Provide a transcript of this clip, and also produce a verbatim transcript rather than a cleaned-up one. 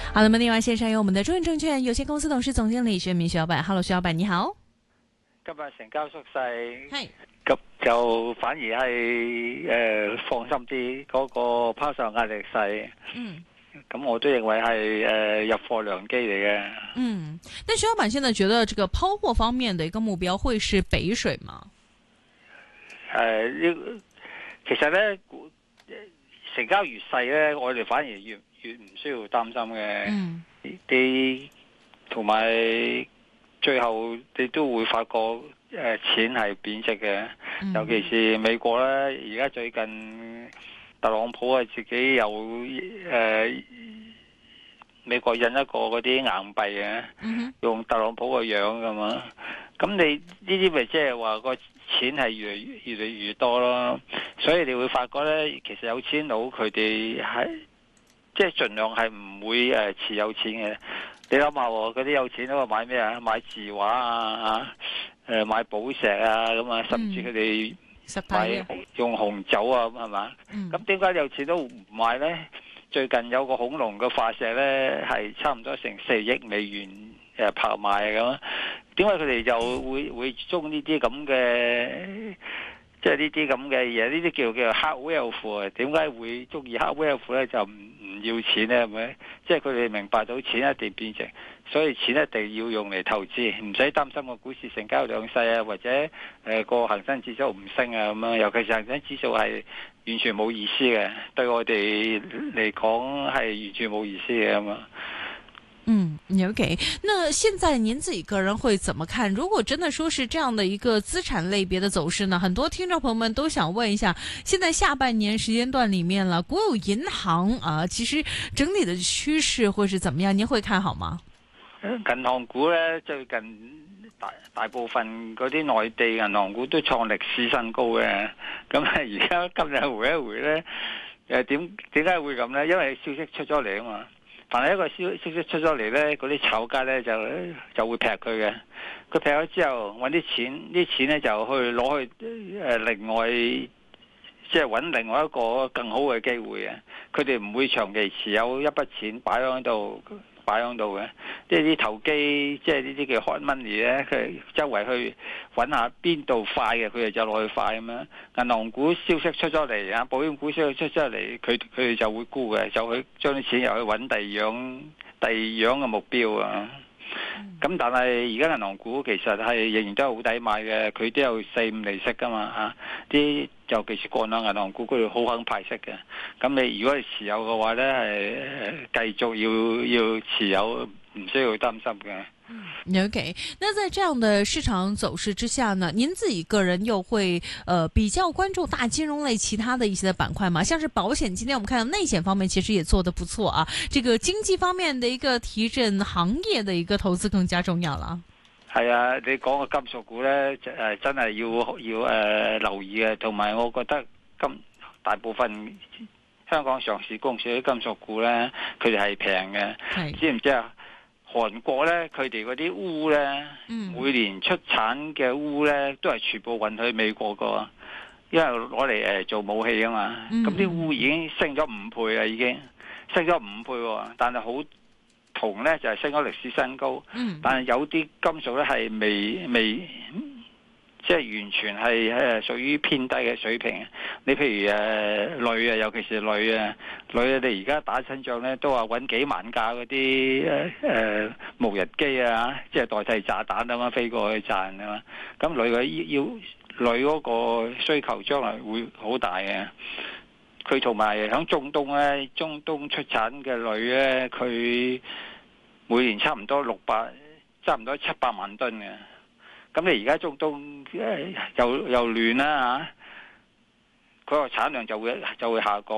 好的，那么另外線上有我們的中信證券有限公司董事總經理薛明徐老闆。Hello， 徐老闆你好。 今日成交縮細， 係咁就反而係誒、呃、放心啲，嗰、那個拋售壓力細。 嗯， 咁我都認為係誒、呃、入貨良機嚟嘅。 嗯，但徐老闆現在覺得這個拋貨方面的一個目標會是北水嗎？ 誒、呃，呢其實咧成交越細咧，我哋反而越越唔需要擔心嘅。 嗯， 啲同埋。最後你都會發覺誒、呃、錢係貶值嘅，嗯、尤其是美國咧，而家最近特朗普啊自己有誒、呃、美國印一個嗰啲硬幣嘅，嗯、哼用特朗普個樣噶嘛，咁你呢啲咪即係話個錢係越嚟越越嚟越多咯，所以你會發覺咧，其實有錢佬佢哋係即係盡量係唔會誒、呃、持有錢嘅。你諗下喎，嗰啲有錢都買咩啊？買字畫啊，誒買寶石啊，咁啊，甚至佢哋買用紅酒啊，係嘛？咁點解有錢都唔買呢？最近有個恐龍嘅化石呢，係差唔多成四億美元誒拍賣咁。點解佢哋就會會中呢啲咁嘅？即係呢啲咁嘅嘢，呢啲叫叫 hard wealth 啊？點解會中意 hard wealth 咧？就唔唔要錢咧？係咪？即係佢哋明白到錢一定貶值，所以錢一定要用嚟投資，唔使擔心個股市成交量細啊，或者誒個恒生指數唔升啊咁樣。尤其是恒生指數係完全冇意思嘅，對我哋嚟講係完全冇意思嘅咁啊。 嗯 ，OK。那現在您自己個人會怎麼看？如果真的說是這樣的一個資產類別的走勢呢？很多聽眾朋友們都想問一下，現在下半年時間段裏面了，國有銀行啊，其實整體的趨勢會是怎麼樣？您會看好嗎？ 銀行股呢，最近大大部分嗰啲內地銀行股都創歷史新高嘅，咁啊而家今日回一回呢，誒點點解會咁呢？因為消息出咗嚟啊嘛。凡係一個消消息出咗嚟呢，嗰啲炒家呢就就會劈佢嘅。佢劈咗之後，揾啲錢，啲錢呢就去攞去誒、呃、另外，即係揾另外一個更好嘅機會嘅。佢哋唔會長期持有一筆錢擺喺度，擺喺度嘅。即係啲投機，即係呢啲叫 hot money 呢，佢周圍去揾下邊度快嘅，佢哋就落去快咁樣。銀行股消息出咗嚟啊，保險股消息出咗嚟，佢佢哋就會沽嘅，就去將啲錢又去揾第二樣第二樣嘅目標啊。咁、嗯、但係而家銀行股其實係仍然都係好抵買嘅，佢都有四五厘息噶嘛嚇。啲尤其是國內銀行股，佢哋好肯派息嘅。咁你如果係持有嘅話呢，係繼續要要持有，唔需要擔心嘅。 嗯，OK。那在這樣的市場走勢之下呢，您自己個人又會呃比較關注大金融類其他的一些的板塊嗎？像是保險，今天我們看到內險方面其實也做得不錯啊。這個經濟方面的一個提振，行業的一個投資更加重要了。 係啊，你講個金屬股呢，誒真係要要誒、呃、留意嘅。同埋我覺得金大部分香港上市公司啲金屬股呢，佢哋係平嘅，是知唔知啊？韓國咧，佢哋嗰啲鎢咧，嗯、每年出產嘅鎢咧，都係全部運去美國噶，因為攞嚟誒做武器啊嘛。咁啲鎢已經升咗五倍啦，已經升咗五倍喎。但係好銅咧就係、是、升咗歷史新高，嗯、但係有啲金屬咧係未未。即係完全係誒屬於偏低嘅水平。你譬如誒鋁啊，尤其是鋁啊，鋁啊，你而家打親仗咧，都話揾幾萬架嗰啲誒誒無人機啊，即係代替炸彈啊嘛，飛過去炸啊嘛。咁鋁嘅要鋁嗰個需求將來會好大嘅。佢同埋喺中東咧，中東出產嘅鋁咧，佢每年差唔多六百，差唔多七百萬噸嘅。咁你而家中東又又亂啦嚇，佢個產量就會就會下降。